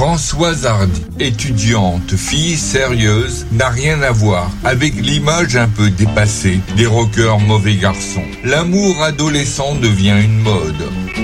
Françoise Hardy, étudiante, fille sérieuse, n'a rien à voir avec l'image un peu dépassée des rockers mauvais garçons. L'amour adolescent devient une mode.